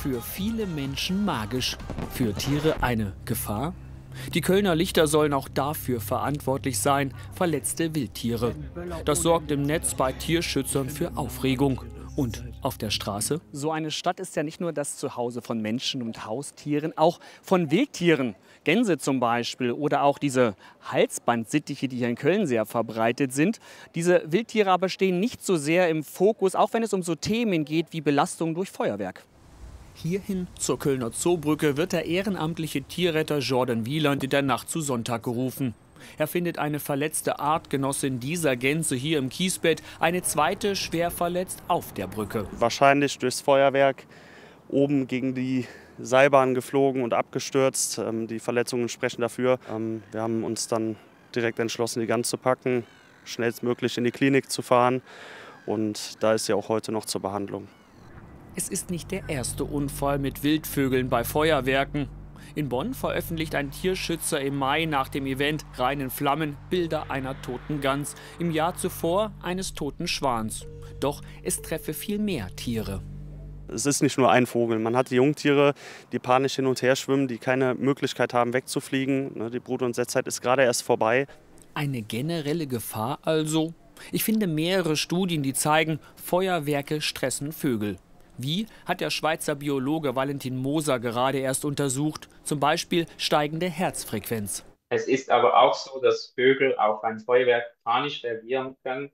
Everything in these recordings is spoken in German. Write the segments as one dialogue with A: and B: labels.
A: Für viele Menschen magisch, für Tiere eine Gefahr? Die Kölner Lichter sollen auch dafür verantwortlich sein, verletzte Wildtiere. Das sorgt im Netz bei Tierschützern für Aufregung. Und auf der Straße? So eine Stadt ist ja nicht nur das Zuhause von Menschen und Haustieren, auch von Wildtieren. Gänse zum Beispiel oder auch diese Halsbandsittiche, die hier in Köln sehr verbreitet sind. Diese Wildtiere aber stehen nicht so sehr im Fokus, auch wenn es um so Themen geht wie Belastung durch Feuerwerk. Hierhin zur Kölner Zoobrücke wird der ehrenamtliche Tierretter Jordan Wieland in der Nacht zu Sonntag gerufen. Er findet eine verletzte Artgenossin dieser Gänse hier im Kiesbett, eine zweite schwer verletzt auf der Brücke.
B: Wahrscheinlich durchs Feuerwerk oben gegen die Seilbahn geflogen und abgestürzt. Die Verletzungen sprechen dafür. Wir haben uns dann direkt entschlossen, die Gans zu packen, schnellstmöglich in die Klinik zu fahren. Und da ist sie auch heute noch zur Behandlung.
A: Es ist nicht der erste Unfall mit Wildvögeln bei Feuerwerken. In Bonn veröffentlicht ein Tierschützer im Mai nach dem Event Rhein in Flammen Bilder einer toten Gans, im Jahr zuvor eines toten Schwans. Doch es treffe viel mehr Tiere.
B: Es ist nicht nur ein Vogel. Man hat die Jungtiere, die panisch hin und her schwimmen, die keine Möglichkeit haben wegzufliegen. Die Brut- und Setzzeit ist gerade erst vorbei.
A: Eine generelle Gefahr also? Ich finde mehrere Studien, die zeigen, Feuerwerke stressen Vögel. Wie, hat der Schweizer Biologe Valentin Moser gerade erst untersucht, zum Beispiel steigende Herzfrequenz.
C: Es ist aber auch so, dass Vögel auf ein Feuerwerk panisch reagieren können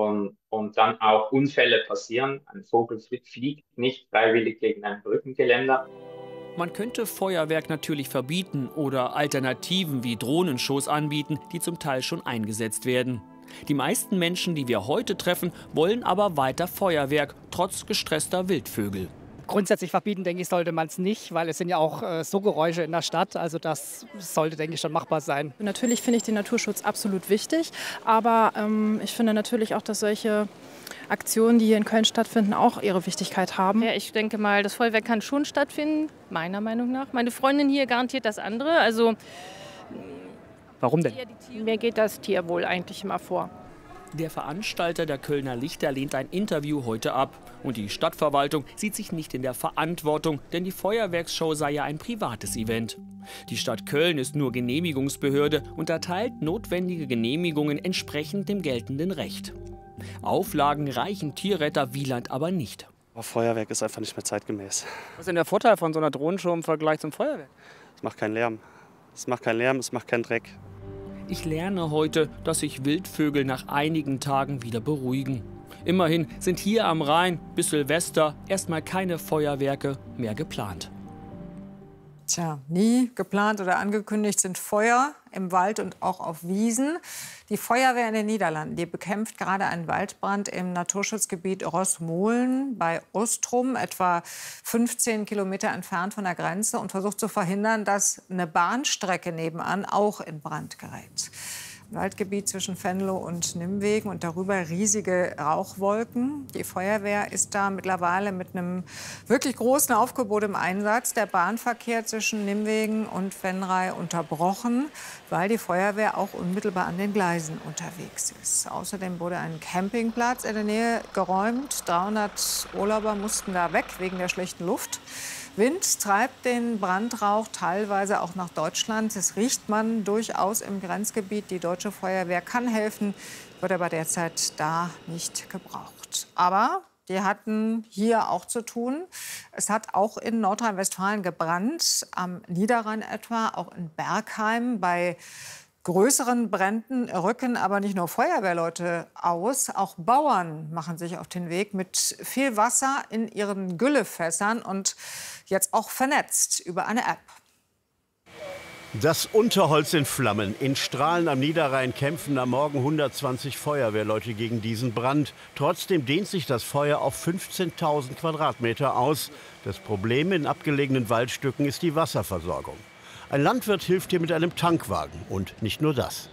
C: und dann auch Unfälle passieren. Ein Vogel fliegt nicht freiwillig gegen ein Brückengeländer.
A: Man könnte Feuerwerk natürlich verbieten oder Alternativen wie Drohnenshows anbieten, die zum Teil schon eingesetzt werden. Die meisten Menschen, die wir heute treffen, wollen aber weiter Feuerwerk, trotz gestresster Wildvögel.
D: Grundsätzlich verbieten, denke ich, sollte man es nicht, weil es sind ja auch so Geräusche in der Stadt. Also das sollte, denke ich, schon machbar sein.
E: Natürlich finde ich den Naturschutz absolut wichtig, aber ich finde natürlich auch, dass solche Aktionen, die hier in Köln stattfinden, auch ihre Wichtigkeit haben.
F: Ja, ich denke mal, das Feuerwerk kann schon stattfinden, meiner Meinung nach. Meine Freundin hier garantiert das andere. Also
D: warum denn?
F: Mir geht das Tierwohl eigentlich immer vor.
A: Der Veranstalter der Kölner Lichter lehnt ein Interview heute ab. Und die Stadtverwaltung sieht sich nicht in der Verantwortung, denn die Feuerwerksshow sei ja ein privates Event. Die Stadt Köln ist nur Genehmigungsbehörde und erteilt notwendige Genehmigungen entsprechend dem geltenden Recht. Auflagen reichen Tierretter Wieland aber nicht.
B: Feuerwerk ist einfach nicht mehr zeitgemäß.
D: Was ist denn der Vorteil von so einer Drohnenshow im Vergleich zum Feuerwerk?
B: Es macht keinen Lärm. Es macht keinen Lärm, es macht keinen Dreck.
A: Ich lerne heute, dass sich Wildvögel nach einigen Tagen wieder beruhigen. Immerhin sind hier am Rhein bis Silvester erstmal keine Feuerwerke mehr geplant.
G: Tja, nie geplant oder angekündigt sind Feuer im Wald und auch auf Wiesen. Die Feuerwehr in den Niederlanden, die bekämpft gerade einen Waldbrand im Naturschutzgebiet Rosmolen bei Ostrum, etwa 15 Kilometer entfernt von der Grenze, und versucht zu verhindern, dass eine Bahnstrecke nebenan auch in Brand gerät. Waldgebiet zwischen Venlo und Nimwegen und darüber riesige Rauchwolken. Die Feuerwehr ist da mittlerweile mit einem wirklich großen Aufgebot im Einsatz. Der Bahnverkehr zwischen Nimwegen und Venray unterbrochen, weil die Feuerwehr auch unmittelbar an den Gleisen unterwegs ist. Außerdem wurde ein Campingplatz in der Nähe geräumt. 300 Urlauber mussten da weg wegen der schlechten Luft. Wind treibt den Brandrauch teilweise auch nach Deutschland. Das riecht man durchaus im Grenzgebiet. Die deutsche Feuerwehr kann helfen, wird aber derzeit da nicht gebraucht. Aber die hatten hier auch zu tun. Es hat auch in Nordrhein-Westfalen gebrannt, am Niederrhein etwa, auch in Bergheim. Bei größeren Bränden rücken aber nicht nur Feuerwehrleute aus, auch Bauern machen sich auf den Weg mit viel Wasser in ihren Güllefässern und jetzt auch vernetzt über eine App.
H: Das Unterholz in Flammen. In Strahlen am Niederrhein kämpfen am Morgen 120 Feuerwehrleute gegen diesen Brand. Trotzdem dehnt sich das Feuer auf 15.000 Quadratmeter aus. Das Problem in abgelegenen Waldstücken ist die Wasserversorgung. Ein Landwirt hilft hier mit einem Tankwagen und nicht nur das.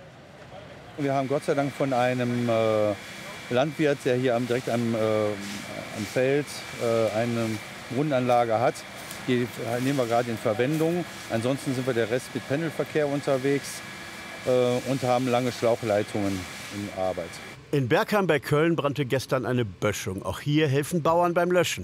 I: Wir haben Gott sei Dank von einem Landwirt, der hier direkt am Feld eine Brunnenanlage hat. Die nehmen wir gerade in Verwendung. Ansonsten sind wir der Rest mit Pendelverkehr unterwegs und haben lange Schlauchleitungen in Arbeit.
H: In Bergheim bei Köln brannte gestern eine Böschung. Auch hier helfen Bauern beim Löschen.